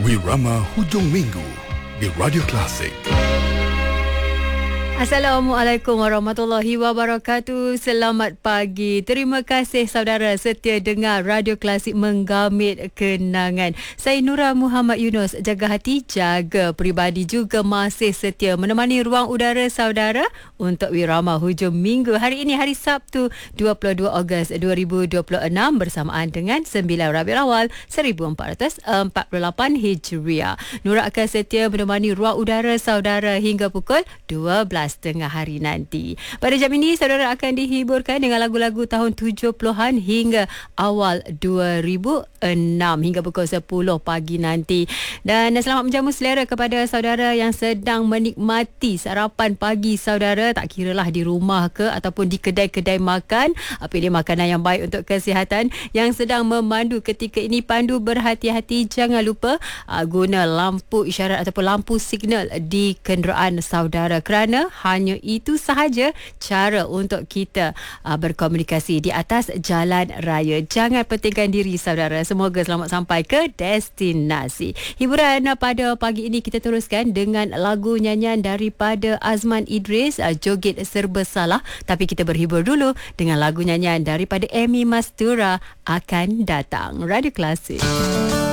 Wirama Hujung Minggu di Radio Klasik. Assalamualaikum warahmatullahi wabarakatuh. Selamat pagi. Terima kasih saudara setia dengar Radio Klasik Menggamit Kenangan. Saya Nura Muhammad Yunus. Jaga hati, jaga peribadi juga masih setia menemani ruang udara saudara untuk Wirama Hujung Minggu. Hari ini hari Sabtu 22 Ogos 2026 bersamaan dengan 9 Rabiul Awal 1448 Hijriah. Nura akan setia menemani ruang udara saudara hingga pukul 12 tengah hari nanti. Pada jam ini saudara akan dihiburkan dengan lagu-lagu tahun 70-an hingga awal 2006 hingga pukul 10 pagi nanti. Dan selamat menjamu selera kepada saudara yang sedang menikmati sarapan pagi saudara, tak kiralah di rumah ke ataupun di kedai-kedai makan. Pilih makanan yang baik untuk kesihatan. Yang sedang memandu ketika ini, pandu berhati-hati, jangan lupa guna lampu isyarat ataupun lampu signal di kenderaan saudara, kerana hanya itu sahaja cara untuk kita berkomunikasi di atas jalan raya. Jangan pentingkan diri saudara. Semoga selamat sampai ke destinasi. Hiburan pada pagi ini kita teruskan dengan lagu nyanyian daripada Azman Idris, Joget Serba Salah. Tapi kita berhibur dulu dengan lagu nyanyian daripada Amy Mastura, Akan Datang. Radio Klasik.